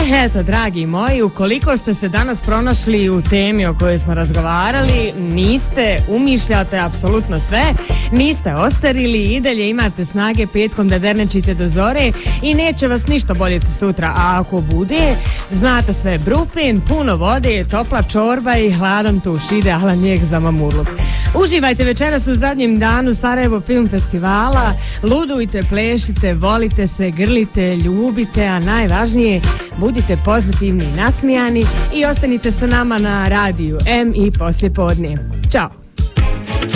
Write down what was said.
Eto, dragi moji, ukoliko ste se danas pronašli u temi o kojoj smo razgovarali, niste, umišljate apsolutno sve, niste ostarili i dalje imate snage petkom da dernečite do zore i neće vas ništa boljeti sutra, a ako bude, znate sve, brufen, puno vode, topla čorba i hladan tuš, idealan lijek za mamurluk. Uživajte večeras u zadnjem danu Sarajevo Film Festivala, ludujte, plešite, volite se, grlite, ljubite, a najvažnije, budite pozitivni i nasmijani i ostanite sa nama na radiju M i poslijepodne. Ćao!